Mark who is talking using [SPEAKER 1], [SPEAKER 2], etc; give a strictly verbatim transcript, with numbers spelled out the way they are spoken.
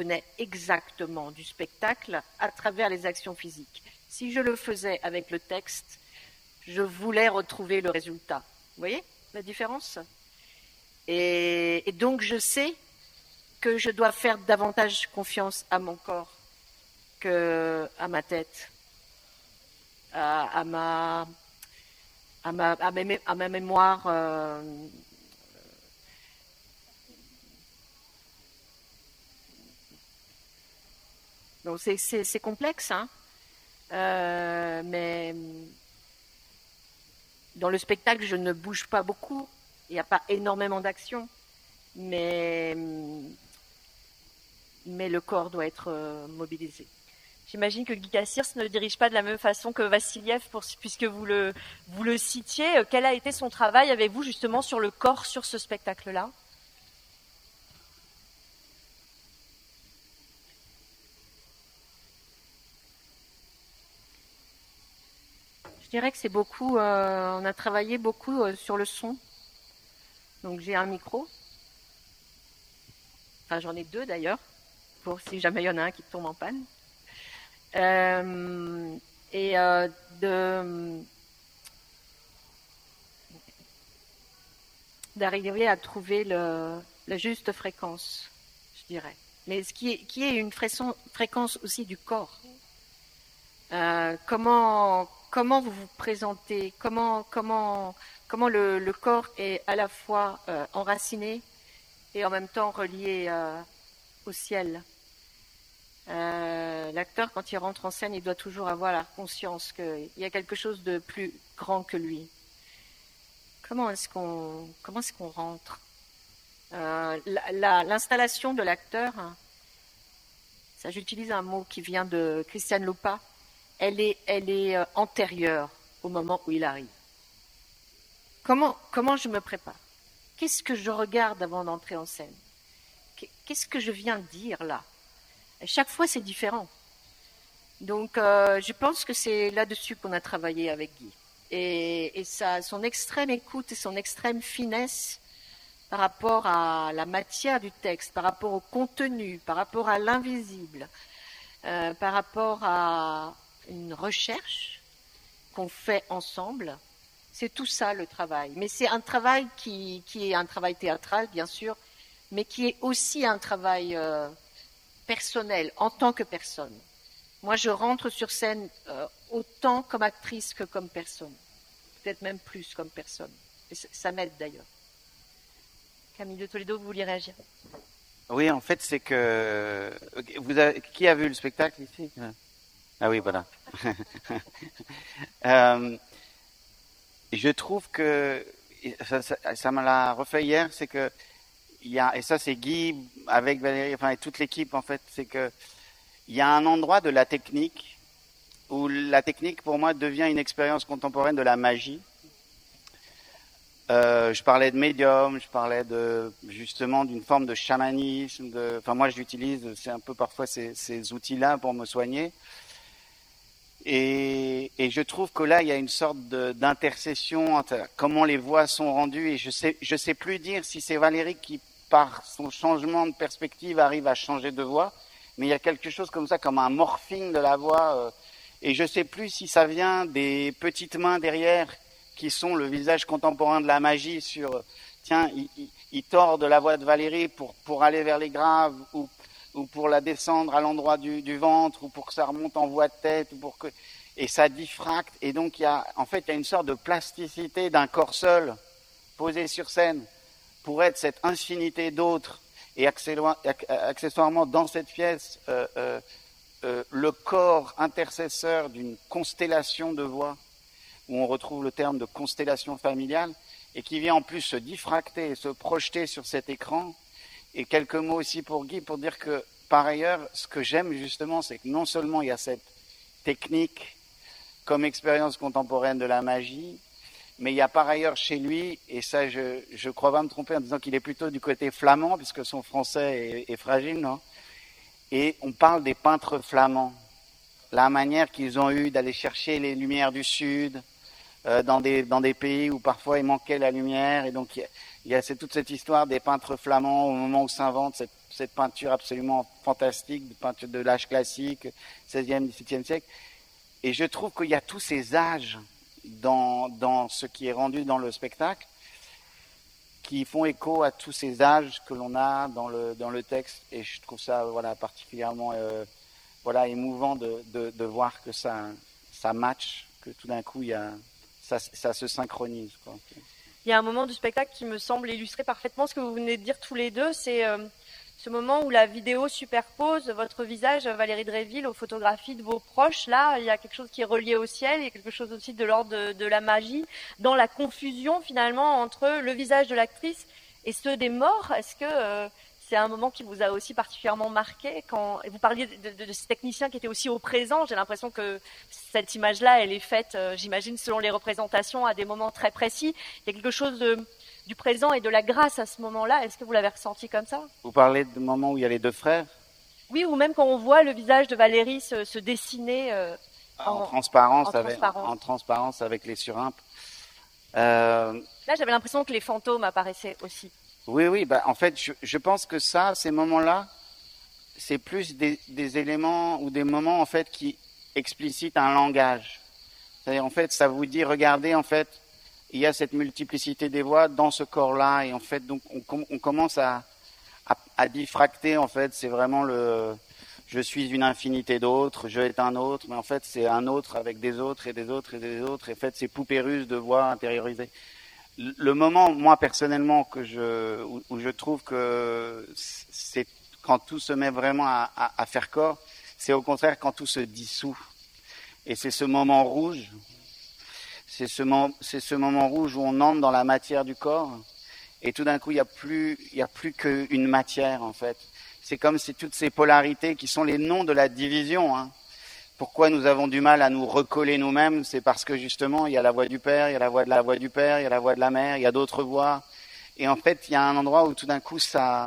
[SPEAKER 1] retenais exactement du spectacle à travers les actions physiques. Si je le faisais avec le texte, je voulais retrouver le résultat. Vous voyez la différence ? et, et donc je sais que je dois faire davantage confiance à mon corps qu'à ma tête, à, à, ma, à, ma, à, ma, à ma mémoire. Euh, donc c'est, c'est, c'est complexe, hein, euh, mais dans le spectacle, je ne bouge pas beaucoup. Il n'y a pas énormément d'action, mais, mais le corps doit être euh, mobilisé.
[SPEAKER 2] J'imagine que Guy Cassirs ne le dirige pas de la même façon que Vassiliev, pour, puisque vous le, vous le citiez. Quel a été son travail avec vous justement sur le corps, sur ce spectacle-là ?
[SPEAKER 1] Je dirais que c'est beaucoup, euh, on a travaillé beaucoup euh, sur le son. Donc j'ai un micro, enfin j'en ai deux d'ailleurs, pour si jamais il y en a un qui tombe en panne. Euh, et euh, de, d'arriver à trouver le, la juste fréquence, je dirais. Mais ce qui est, qui est une fréquence aussi du corps. Euh, comment, comment vous vous présentez, comment, comment, comment le, le corps est à la fois euh, enraciné et en même temps relié euh, au ciel. Euh, l'acteur, quand il rentre en scène, il doit toujours avoir la conscience qu'il y a quelque chose de plus grand que lui. Comment est-ce qu'on, comment est-ce qu'on rentre euh, la, la, L'installation de l'acteur, ça j'utilise un mot qui vient de Christiane Lupa, elle est, elle est euh, antérieure au moment où il arrive. Comment, comment je me prépare ? Qu'est-ce que je regarde avant d'entrer en scène ? Qu'est-ce que je viens de dire là ? Chaque fois, c'est différent. Donc, euh, je pense que c'est là-dessus qu'on a travaillé avec Guy. Et, et ça, son extrême écoute et son extrême finesse par rapport à la matière du texte, par rapport au contenu, par rapport à l'invisible, euh, par rapport à une recherche qu'on fait ensemble, c'est tout ça le travail. Mais c'est un travail qui, qui est un travail théâtral, bien sûr, mais qui est aussi un travail euh, personnel, en tant que personne. Moi, je rentre sur scène euh, autant comme actrice que comme personne. Peut-être même plus comme personne. Et ça m'aide d'ailleurs.
[SPEAKER 2] Camille de Toledo, vous vouliez réagir ?
[SPEAKER 3] Oui, en fait, c'est que... Vous avez... Qui a vu le spectacle ici ? Ah oui, voilà. euh, je trouve que... Ça, ça, ça me l'a refait hier, c'est que... Il y a, et ça, c'est Guy avec Valérie, enfin, et toute l'équipe, en fait, c'est que il y a un endroit de la technique où la technique, pour moi, devient une expérience contemporaine de la magie. Euh, je parlais de médium, je parlais de justement d'une forme de chamanisme. De, enfin, moi, je l'utilise, c'est un peu parfois ces, ces outils-là pour me soigner. Et, et je trouve que là, il y a une sorte de, d'intercession entre comment les voix sont rendues. Et je sais, je sais plus dire si c'est Valérie qui, par son changement de perspective, arrive à changer de voix. Mais il y a quelque chose comme ça, comme un morphing de la voix. Euh, et je sais plus si ça vient des petites mains derrière qui sont le visage contemporain de la magie sur, tiens, il, il, il tord de la voix de Valérie pour, pour aller vers les graves, ou, ou pour la descendre à l'endroit du, du ventre, ou pour que ça remonte en voix de tête, ou pour que, et ça diffracte, et donc il y a, en fait, il y a une sorte de plasticité d'un corps seul, posé sur scène, pour être cette infinité d'autres, et accessoirement dans cette pièce, euh, euh, euh, le corps intercesseur d'une constellation de voix, où on retrouve le terme de constellation familiale, et qui vient en plus se diffracter et se projeter sur cet écran. Et quelques mots aussi pour Guy, pour dire que, par ailleurs, ce que j'aime justement, c'est que non seulement il y a cette technique comme expérience contemporaine de la magie, mais il y a par ailleurs chez lui, et ça je, je crois pas me tromper en disant qu'il est plutôt du côté flamand, puisque son français est, est fragile, non ? Et on parle des peintres flamands, la manière qu'ils ont eue d'aller chercher les lumières du Sud, Euh, dans des dans des pays où parfois il manquait la lumière, et donc il y a, il y a c'est toute cette histoire des peintres flamands au moment où s'invente cette cette peinture absolument fantastique, de peinture de l'âge classique, seizième, dix-septième siècle. Et je trouve qu'il y a tous ces âges dans, dans ce qui est rendu dans le spectacle qui font écho à tous ces âges que l'on a dans le, dans le texte. Et je trouve ça voilà, particulièrement euh, voilà, émouvant de, de, de voir que ça, ça match, que tout d'un coup, il y a, ça, ça se synchronise, quoi.
[SPEAKER 2] Il y a un moment du spectacle qui me semble illustrer parfaitement ce que vous venez de dire tous les deux, c'est euh, ce moment où la vidéo superpose votre visage, Valérie Dréville, aux photographies de vos proches. Là, il y a quelque chose qui est relié au ciel, il y a quelque chose aussi de l'ordre de, de la magie, dans la confusion finalement entre le visage de l'actrice et ceux des morts. Est-ce que euh, c'est un moment qui vous a aussi particulièrement marqué quand et vous parliez de, de, de ces techniciens qui étaient aussi au présent. J'ai l'impression que cette image-là, elle est faite, euh, j'imagine, selon les représentations à des moments très précis. Il y a quelque chose de, du présent et de la grâce à ce moment-là. Est-ce que vous l'avez ressenti comme ça?
[SPEAKER 3] Vous parlez du moment où il y a les deux frères?
[SPEAKER 2] Oui, ou même quand on voit le visage de Valérie se, se dessiner euh,
[SPEAKER 3] en,
[SPEAKER 2] en,
[SPEAKER 3] transparence
[SPEAKER 2] en,
[SPEAKER 3] avec,
[SPEAKER 2] transparence.
[SPEAKER 3] En, en transparence avec les surimpes. Euh...
[SPEAKER 2] Là, j'avais l'impression que les fantômes apparaissaient aussi.
[SPEAKER 3] Oui, oui, bah, en fait, je, je pense que ça, ces moments-là, c'est plus des, des éléments ou des moments, en fait, qui explicitent un langage. C'est-à-dire, en fait, ça vous dit, regardez, en fait, il y a cette multiplicité des voix dans ce corps-là, et en fait, donc, on, on commence à, à, à diffracter, en fait, c'est vraiment le, je suis une infinité d'autres, je est un autre, mais en fait, c'est un autre avec des autres et des autres et des autres, et en fait, c'est poupées russes de voix intériorisées. Le moment, moi personnellement, que je, où, où je trouve que c'est quand tout se met vraiment à, à, à faire corps, c'est au contraire quand tout se dissout. Et c'est ce moment rouge, c'est ce, c'est ce moment rouge où on entre dans la matière du corps, et tout d'un coup, il n'y a plus, il n'y a plus qu'une matière, en fait. C'est comme si toutes ces polarités qui sont les noms de la division, hein. Pourquoi nous avons du mal à nous recoller nous-mêmes? C'est parce que justement, il y a la voix du Père, il y a la voix de la voix du Père, il y a la voix de la Mère, il y a d'autres voix. Et en fait, il y a un endroit où tout d'un coup, ça,